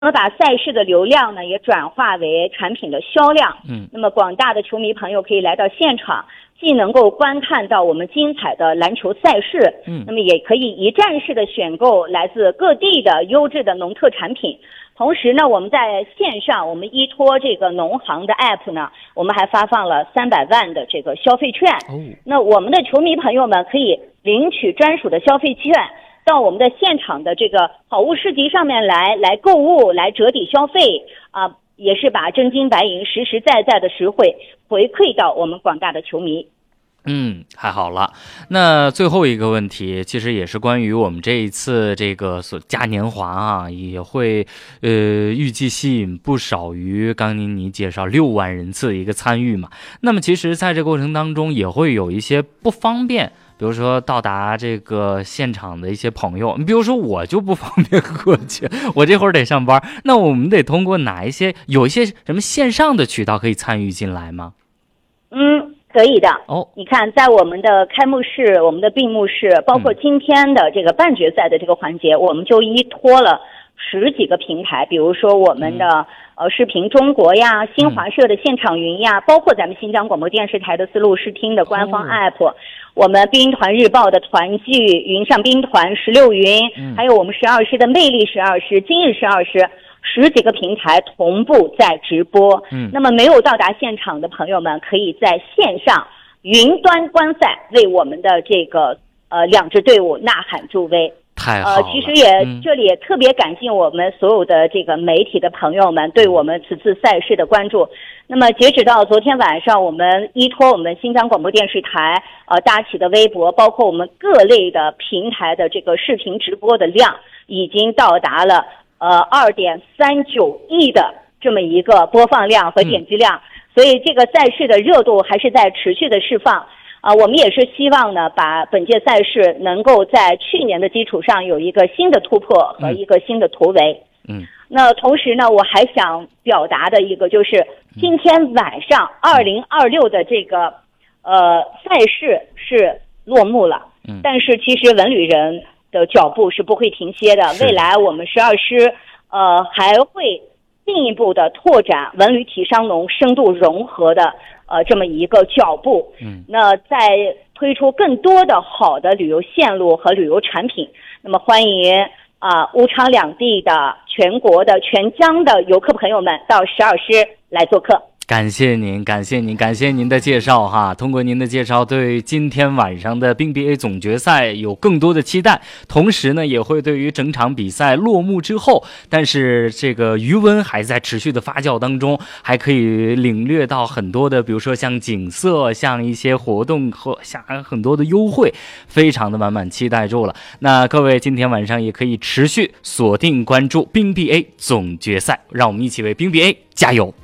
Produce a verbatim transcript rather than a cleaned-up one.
那么把赛事的流量呢也转化为产品的销量。 嗯， 那么广大的球迷朋友可以来到现场，既能够观看到我们精彩的篮球赛事， 嗯， 那么也可以一站式的选购来自各地的优质的农特产品。同时呢，我们在线上，我们依托这个农行的 app 呢，我们还发放了三百万的这个消费券。 哦， 那我们的球迷朋友们可以领取专属的消费券，到我们的现场的这个好物市集上面来来购物，来折抵消费啊，也是把真金白银实实在在的实惠回馈到我们广大的球迷。 嗯，还好了。那最后一个问题，其实也是关于我们这一次这个所嘉年华啊，也会呃预计吸引不少于刚您你介绍六万人次的一个参与嘛。那么其实在这个过程当中也会有一些不方便，比如说到达这个现场的一些朋友，你比如说我就不方便过去，我这会儿得上班，那我们得通过哪一些有一些什么线上的渠道可以参与进来吗？ 嗯，可以的哦。 你看，在我们的开幕式、我们的闭幕式，包括今天的这个半决赛的这个环节，我们就依托了十几个平台，比如说我们的、嗯、呃视频中国呀、新华社的现场云呀、嗯、包括咱们新疆广播电视台的丝路视听的官方 app、哦、我们兵团日报的团剧云上兵团十六云、嗯、还有我们十二师的魅力十二师、今日十二师，十几个平台同步在直播。 嗯， 那么没有到达现场的朋友们，可以在线上云端观赛，为我们的这个呃两支队伍呐喊助威。 太好了。 呃，其实也、 嗯、 这里也特别感谢我们所有的这个媒体的朋友们对我们此次赛事的关注。那么截止到昨天晚上，我们依托我们新疆广播电视台呃搭起的微博，包括我们各类的平台的这个视频直播的量，已经到达了呃二点三九亿的这么一个播放量和点击量。嗯，所以这个赛事的热度还是在持续的释放啊，我们也是希望呢，把本届赛事能够在去年的基础上有一个新的突破和一个新的突围。 嗯， 那同时呢，我还想表达的一个就是，今天晚上二零二六的这个呃赛事是落幕了， 嗯， 但是其实文旅人的脚步是不会停歇的，未来我们十二师呃还会进一步的拓展文旅体商农深度融合的呃这么一个脚步。 嗯， 那在推出更多的好的旅游线路和旅游产品，那么欢迎啊、呃、乌昌两地的全国的全疆的游客朋友们到十二师来做客。 感谢您，感谢您，感谢您的介绍哈。通过您的介绍，对今天晚上的冰 B A 总决赛有更多的期待，同时呢，也会对于整场比赛落幕之后，但是这个余温还在持续的发酵当中，还可以领略到很多的，比如说像景色，像一些活动和像很多的优惠，非常的满满期待住了。那各位今天晚上也可以持续锁定关注冰 B A 总决赛，让我们一起为冰 B A 加油。